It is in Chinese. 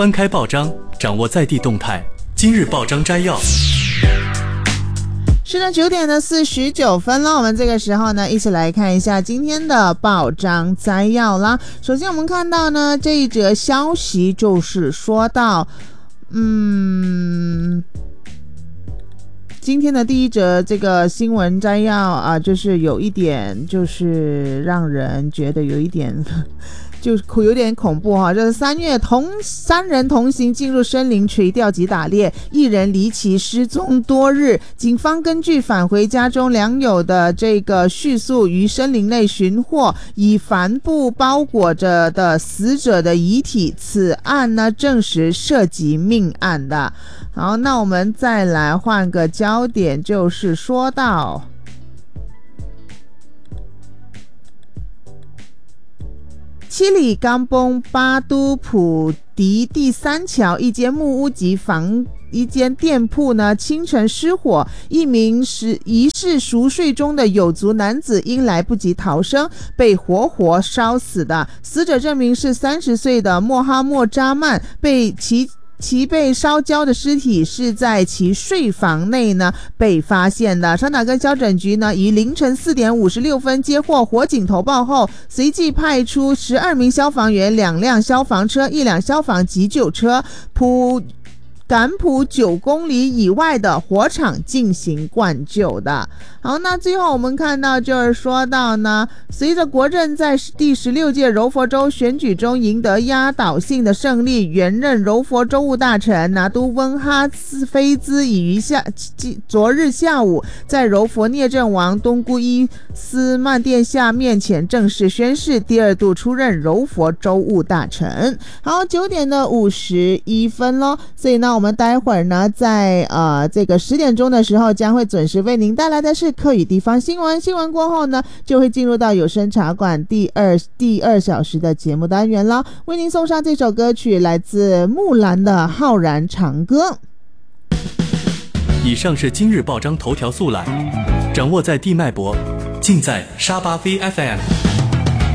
翻开报章，掌握在地动态。今日报章摘要。 是的，9点的49分了。我们这个时候呢，一起来看一下今天的报章摘要啦。首先我们看到呢，这一则消息就是说到，今天的第一则这个新闻摘要啊，就是有一点，就是让人觉得有一点。就是有点恐怖哈，这是3月三人同行进入森林垂钓及打猎，一人离奇失踪多日。警方根据返回家中良友的这个叙述，于森林内寻获以帆布包裹着的死者的遗体，此案呢证实涉及命案的。好，那我们再来换个焦点，就是说到七里冈崩巴都普迪第3桥一间木屋及一间店铺呢，清晨失火，一名疑似熟睡中的有族男子因来不及逃生，被活活烧死的。死者证明是30岁的莫哈默扎曼，其被烧焦的尸体是在其睡房内呢被发现的。长打根消拯局呢，于凌晨4点56分接获火警投报后，随即派出12名消防员、2辆消防车、1辆消防急救车，赶普9公里以外的火场进行灌救的。好，那最后我们看到就是说到呢，随着国政在第16届柔佛州选举中赢得压倒性的胜利，原任柔佛州务大臣拿督温哈斯菲兹已于昨日下午在柔佛聂政王东姑伊斯曼殿下面前正式宣誓，第2度出任柔佛州务大臣。好，9点的51分咯。所以呢，我们待会儿呢，在这个10点钟的时候，将会准时为您带来的是客语地方新闻。新闻过后呢，就会进入到有声茶馆第二小时的节目单元了。为您送上这首歌曲，来自木兰的《浩然长歌》。 以上是今日报章头条速览，掌握在地脉搏，尽在沙巴 VFM。